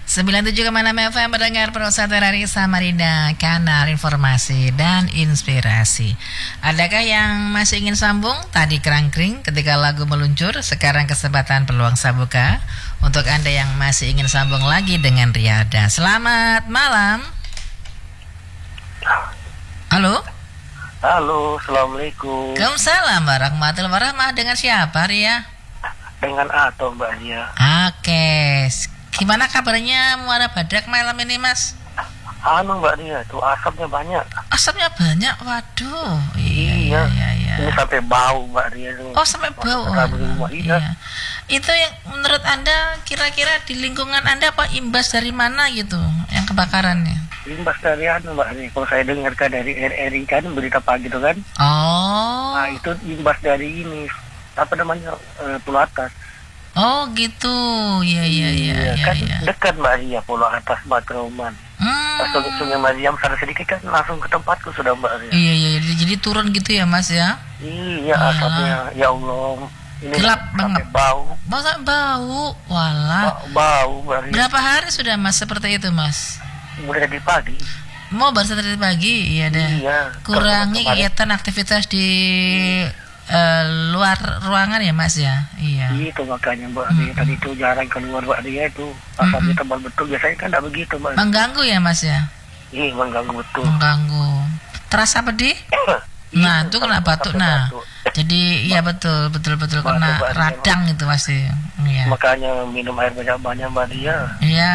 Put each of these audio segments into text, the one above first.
97,6 FM mendengar perusahaan dari Samarinda, kanal informasi dan inspirasi. Adakah yang masih ingin sambung? Tadi kerangkring ketika lagu meluncur, sekarang kesempatan peluang sabuka untuk Anda yang masih ingin sambung lagi dengan Riada. Selamat malam. Halo. Halo, assalamualaikum. Waalaikumsalam warahmatullahi wabarakatuh. Dengan siapa, Ria? Dengan Ato, Mbak Ria. Oke. Gimana kabarnya Muara Badak malam ini, Mas? Mbak Ria, tuh asapnya banyak. Asapnya banyak, waduh. Iya. Ini sampai bau, Mbak Ria. Oh, sampai bau. Iya. Itu yang menurut Anda kira-kira di lingkungan Anda apa imbas dari mana gitu yang kebakarannya? Imbas dari Mbak Ria. Kalau saya dengarkan dari RRI kan berita pagi itu kan. Oh. Nah, itu imbas dari ini apa namanya? Pulau Atas. Oh, gitu. Iya. Kan dekat Mbak Ria, Pulau Atas Matraman. Pas Sungai Mariam sana sedikit kan langsung ke tempatku sudah Mbak Ria. Iya. Jadi turun gitu ya, Mas ya? Iya, asapnya ya Allah. Ini gelap banget. Bau. Bau. Walah. Bau, Mbak Ria. Berapa hari sudah, Mas, seperti itu, Mas? Mulai dari pagi. Mau baru dari pagi, iya dah. Iya. Kurangi kegiatan aktivitas di luar ruangan ya, Mas ya. Iya. Itu makanya Mbak Ria tadi itu jarang keluar Mbak Ria itu. Asapnya tebal betul. Biasanya kan tidak begitu Mbak. Mengganggu ya, Mas ya. Iya, mengganggu betul. Mengganggu. Terasa pedih? Nah, itu kena batuk. Nah, jadi iya betul kena radang itu pasti. Iya. Makanya minum air banyak-banyak Mbak Ria. Iya,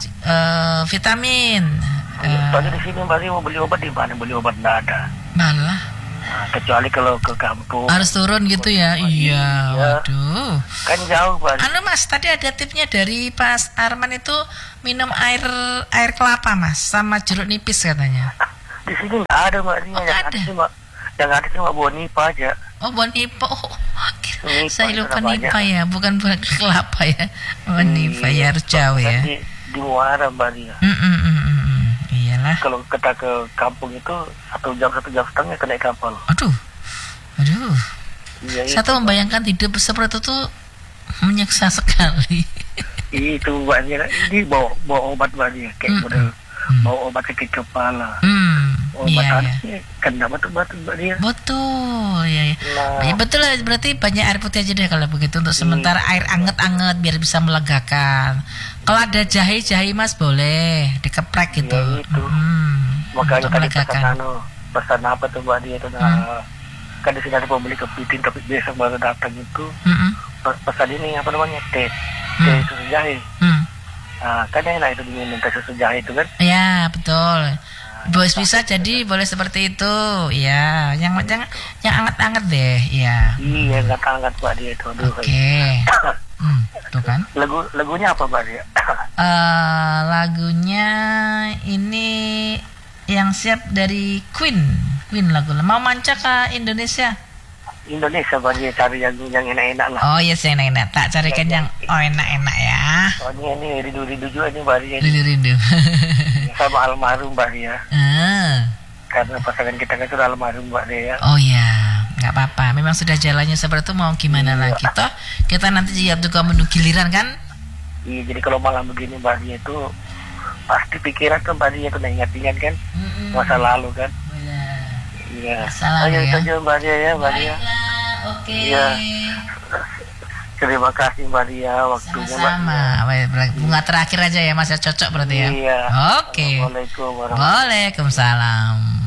vitamin. Tadi di sini Mbak Ria mau beli obat di mana? Beli obat tidak ada. Malah. Nah, kecuali kalau ke kampung. Harus turun gitu ya. Iya. Waduh. Kan jauh Mbak Ria. Mas, tadi ada tipnya dari Pas Arman itu minum air kelapa Mas, sama jeruk nipis katanya. Di sini nggak ada Mbak Ria. Yang ada cuma buah nipa aja. Oh, buah nipa. Oh, saya lupa nipa ya, bukan buah kelapa ya. Buah nipa ya, harus jauh ya. Di Muara Mbak Ria. Iyalah. Kalau kita ke kampung itu 1 jam setengah naik kapal. Aduh. Iya, Satu membayangkan hidup seperti itu menyiksa sekali. Itu Mbak Ria. Ini bawa obat Mbak Ria. Kayak model bawa obat sakit kepala. Obat kena batu-batu Mbak Ria. Betul, ya. Nah. Ya betul lah, berarti banyak air putih aja deh kalau begitu untuk sementara air anget-anget biar bisa melegakan. Kalau ada jahe Mas boleh dikeprek gitu. Iya, itu. Makanya tadi pesan apa tuh Mbak Ria itu kan di sini ada pembeli kepiting tapi biasa baru datang itu. Pesan ini apa namanya? Teh susu jahe. Nah, kan enak itu diminum teh susu jahe itu kan? Iya, betul. Boleh bisa jadi boleh seperti itu, ya. Yang anget-anget deh, ya. Iya, anget-anget Mbak Dia itu. Oke. Tuh kan? Lagunya apa Mbak Dia? Lagunya ini yang siap dari Queen lagu. Mau manca ke Indonesia Mbak Dia, cari yang enak-enak lah. Oh iya, yang enak. Tak carikan yang enak-enak ya. Soalnya ini rindu juga nih Mbak Dia. Rindu. Sama almarhum Mbak Dia. Karena pasangan kita kan sudah almarhum Mbak Dia. Oh iya, nggak apa-apa. Memang sudah jalannya seperti itu, mau gimana lagi toh? Kita nanti siap juga menunggu giliran kan? Iya, jadi kalau malam begini Mbak Dia itu pasti pikiran kan Mbak Dia itu ingat-ingat kan masa lalu kan. Iya. Ayo itu aja Mbak Dia ya Mbak Dia. Oke. Iya. Terima kasih Mbak Dia waktunya sama. Bunga terakhir aja ya Mas, ya cocok berarti ya. Iya. Oke. Waalaikumsalam. Waalaikumsalam.